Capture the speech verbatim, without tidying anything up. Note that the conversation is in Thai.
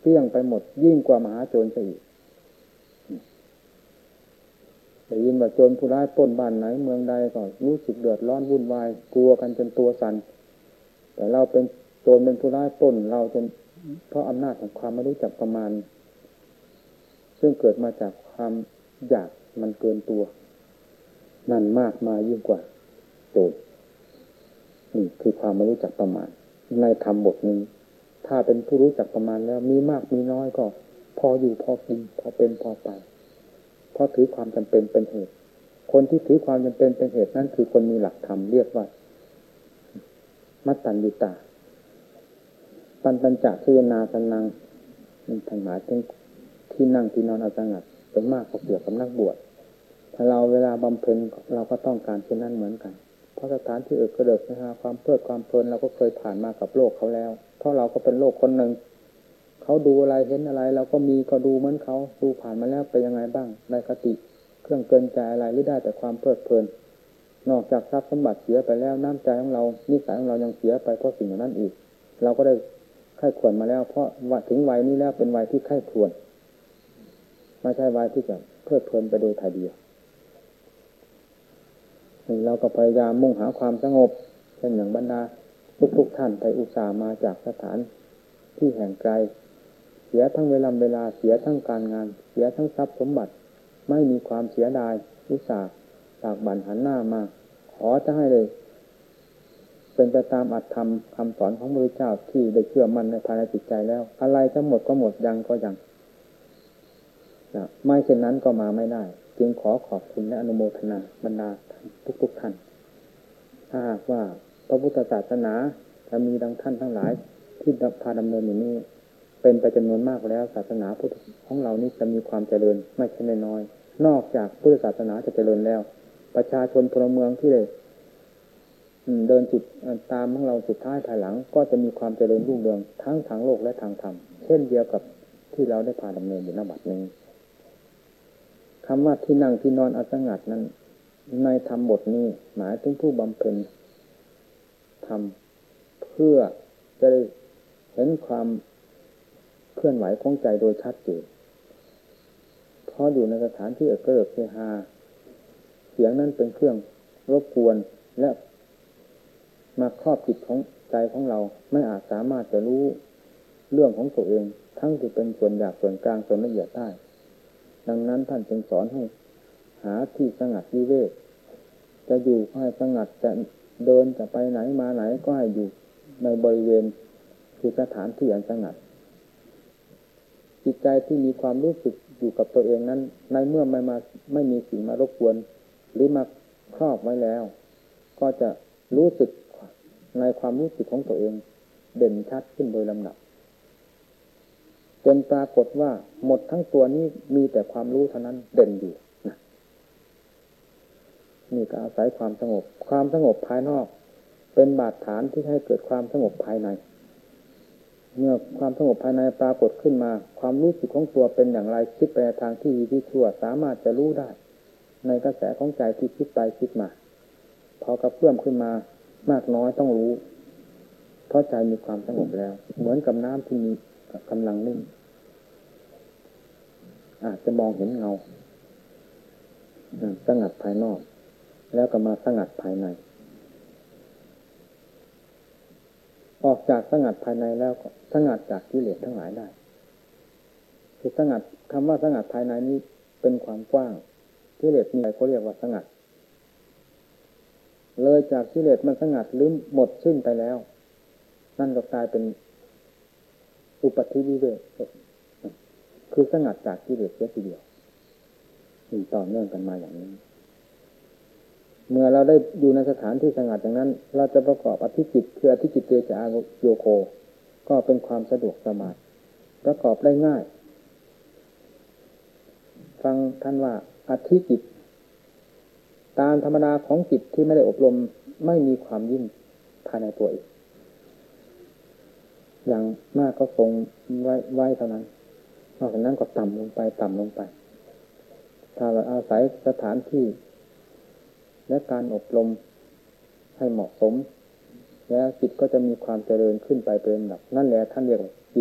เกลี้ยงไปหมดยิ่งกว่ามหาโจรซะอีกได้ยินว่าโจรผู้ร้ายปล้นบ้านไหนเมืองใดก็รู้สึกเดือดร้อนวุ่นวายกลัวกันจนตัวสั่นแต่เราเป็นโจรเป็นผู้ร้ายปล้นเราจนเพราะอำนาจของความไม่รู้จักประมาณซึ่งเกิดมาจากความอยากมันเกินตัวนั่นมากมายยิ่งกว่าโจรนี่คือความไม่รู้จักประมาณในธรรมบทนี้ถ้าเป็นผู้รู้จักประมาณแล้วมีมากมีน้อยก็พออยู่พอกินพอเป็นพอไปเพราะถือความจำเป็นเป็นเหตุคนที่ถือความจำเป็นเป็นเหตุนั่นคือคนมีหลักธรรมเรียกว่ามัตตัญญูตาปัญญาสุยนาสนังมันทั้งหลายทั้งที่นั่งที่นอนเอาสงัดเป็นมากกว่าเกี่ยวกับนักบวชถ้าเราเวลาบำเพ็ญเราก็ต้องการเช่นนั้นเหมือนกันเพราะสถานที่เอิกกระเดิกนะฮะความเพลิดความเพลินเราก็เคยผ่านมากับโลกเขาแล้วเพราะเราก็เป็นโลกคนหนึ่งเขาดูอะไรเห็นอะไรเราก็มีก็ดูเหมือนเขาดูผ่านมาแล้วไปยังไงบ้างได้คติเครื่องเกินใจอะไรหรือได้แต่ความเพลิดเพลินนอกจากทรัพย์สมบัติเสียไปแล้วน้ำใจของเรานิสัยของเรายังเสียไปเพราะสิ่งเหล่านั้นอีกเราก็ได้ไข้ควรมาแล้วเพราะว่าถึงวัยนี้แล้วเป็นวัยที่ไข้ควรไม่ใช่วัยที่จะเพลิดเพลินไปโดยถ่ายเดียวเราก็พยายามมุ่งหาความสงบเช่นอย่างบรรดาทุกๆท่านไปอุตส่าห์มาจากสถานที่แห่งไกลเสียทั้งเวลาเวลาเสียทั้งการงานเสียทั้งทรัพย์สมบัติไม่มีความเสียดายอุตส่าห์ตากบั่นหันหน้ามาขอจะให้เลยเป็นไปตามอัตธรรมคำสอนของพระพุทธเจ้าที่ได้เชื่อมั่นในภายในจิตใจแล้วอะไรจะหมดก็หมดยังก็ยังนะไม่เช่นนั้นก็มาไม่ได้จึงขอขอบคุณและอนุโมทนาบรรดาทุกๆท่านถ้าหากว่าพระพุทธศาสนาจะมีดังท่านทั้งหลายที่พาดำเนินอยู่นี้เป็นไปจำนวนมากแล้วศาสนาพุทธของเรานี้จะมีความเจริญไม่ใช่น้อยนอกจากพุทธศาสนาจะเจริญแล้วประชาชนพลเมืองที่ได้เดินจุดตามของเราสุดท้ายภายหลังก็จะมีความเจริญรุ่งเรืองทั้งทางโลกและทางธรรมเช่นเดียวกับที่เราได้พาดำเนินอยู่ณบัดนี้คำว่าที่นั่งที่นอนอัสงัดนั้นในธรรมบทนี้หมายถึงผู้บำเพ็ญธรรมเพื่อจะได้เห็นความเคลื่อนไหวของใจโดยชัดเจนเพราะอยู่ในสถานที่เอิกกระเริกเฮฮาเสียงนั้นเป็นเครื่องรบกวนและมาครอบจิตของใจของเราไม่อาจสามารถจะรู้เรื่องของตัวเองทั้งที่เป็นส่วนหยาบส่วนกลางส่วนละเอียดได้ดังนั้นท่านจึงสอนให้หาที่สงัดวิเวกจะอยู่ก็ให้สงัดจะเดินจะไปไหนมาไหนก็ให้อยู่ในบริเวณคือสถานที่อันสงัดจิตใจที่มีความรู้สึกอยู่กับตัวเองนั้นในเมื่อไม่มาไม่มีสิ่งมารบกวนหรือมาครอบไว้แล้วก็จะรู้สึกในความรู้สึกของตัวเองเด่นชัดขึ้นโดยลำดับจนปรากฏว่าหมดทั้งตัวนี้มีแต่ความรู้เท่านั้นเด่นอยู่นะนี่ก็อาศัยความสงบความสงบภายนอกเป็นบาดฐานที่ให้เกิดความสงบภายในเมื่อความสงบภายในปรากฏขึ้นมาความรู้สึกของตัวเป็นอย่างไรคิดไปในทางที่ดีที่ชั่วสามารถจะรู้ได้ในกระแสของใจที่คิดไปคิดมาพอกระเพื่อมขึ้นมามากน้อยต้องรู้เพราะใจมีความสงบแล้วเหมือนกับน้ำที่มีกำลังนิ่งอาจจะมองเห็นเงาสงัดภายนอกแล้วก็มาสงัดภายในออกจากสงัดภายในแล้วก็สงัดจากกิเลสทั้งหลายได้คือสงัดคำว่าสงัดภายในนี้เป็นความกว้างกิเลสมีอะไรเขาเรียกว่าสงัดเลยจากกิเลสมันสงัดหรือหมดสิ้นไปแล้วนั่นก็กลายเป็นอุปัฏฐิวิเวกคือสงัดจากกิเลสเสียทีเดียวมีต่อเนื่องกันมาอย่างนี้เมื่อเราได้อยู่ในสถานที่สงัดอย่างนั้นเราจะประกอบอธิจิตคืออธิจิตเตจาโยโคก็เป็นความสะดวกสบายประกอบได้ง่ายฟังท่านว่าอธิจิตตามธรรมดาของจิตที่ไม่ได้อบรมไม่มีความยิ่งภายในตัวเองอย่างมากก็ทรงไว้ไว้เท่านั้นนอกจากนั้นก็ต่ำลงไปต่ำลงไปถ้าเราอาศัยสถานที่และการอบรมให้เหมาะสมแล้วจิตก็จะมีความเจริญขึ้นไปเป็นลำดับนั่นแหละท่านเรียกว่า